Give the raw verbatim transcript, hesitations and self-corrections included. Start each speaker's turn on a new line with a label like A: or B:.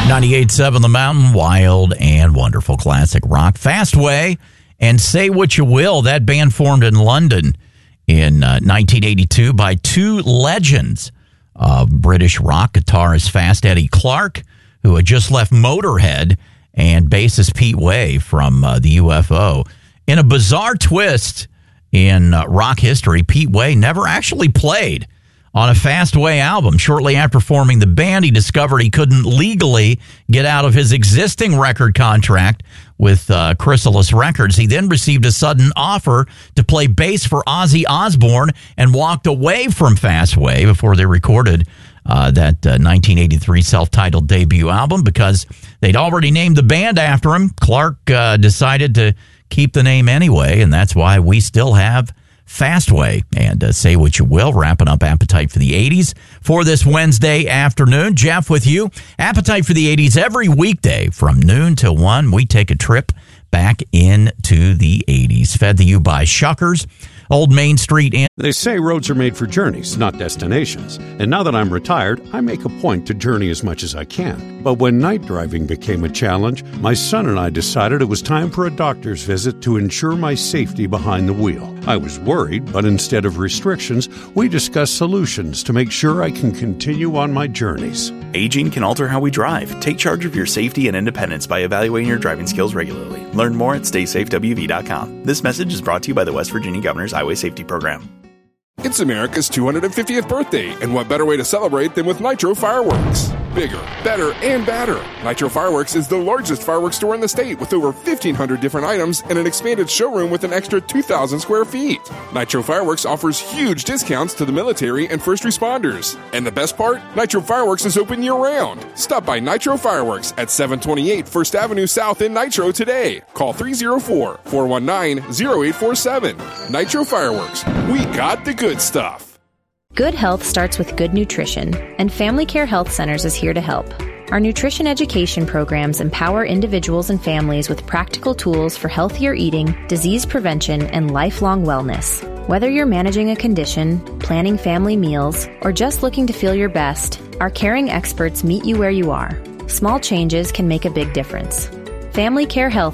A: ninety-eight point seven The Mountain, wild and wonderful classic rock. Fastway and Say What You Will, that band formed in London in uh, nineteen eighty-two by two legends of British rock, guitarist Fast Eddie Clarke, who had just left Motorhead, and bassist Pete Way from uh, the U F O. In a bizarre twist in uh, rock history, Pete Way never actually played on a Fastway album. Shortly after forming the band, he discovered he couldn't legally get out of his existing record contract with uh, Chrysalis Records. He then received a sudden offer to play bass for Ozzy Osbourne and walked away from Fastway before they recorded uh, that uh, nineteen eighty-three self-titled debut album. Because they'd already named the band after him, Clarke uh, decided to keep the name anyway, and that's why we still have Fastway. And uh, Say What You Will, wrapping up Appetite for the eighties for this Wednesday afternoon. Jeff with you. Appetite for the eighties every weekday from noon till one. We take a trip back into the eighties. Fed to you by Shuckers, Old Main Street. In-
B: they say roads are made for journeys, not destinations. And now that I'm retired, I make a point to journey as much as I can. But when night driving became a challenge, my son and I decided it was time for a doctor's visit to ensure my safety behind the wheel. I was worried, but instead of restrictions, we discussed solutions to make sure I can continue on my journeys.
C: Aging can alter how we drive. Take charge of your safety and independence by evaluating your driving skills regularly. Learn more at stay safe w v dot com. This message is brought to you by the West Virginia Governor's Highway Safety Program.
D: It's America's two hundred fiftieth birthday, and what better way to celebrate than with Nitro Fireworks? Bigger, better, and badder. Nitro Fireworks is the largest fireworks store in the state with over fifteen hundred different items and an expanded showroom with an extra two thousand square feet. Nitro Fireworks offers huge discounts to the military and first responders. And the best part? Nitro Fireworks is open year-round. Stop by Nitro Fireworks at seven twenty-eight First Avenue South in Nitro today. Call three oh four, four one nine, oh eight four seven. Nitro Fireworks. We got the good stuff.
E: Good health starts with good nutrition, and Family Care Health Centers is here to help. Our nutrition education programs empower individuals and families with practical tools for healthier eating, disease prevention, and lifelong wellness. Whether you're managing a condition, planning family meals, or just looking to feel your best, our caring experts meet you where you are. Small changes can make a big difference. Family Care Health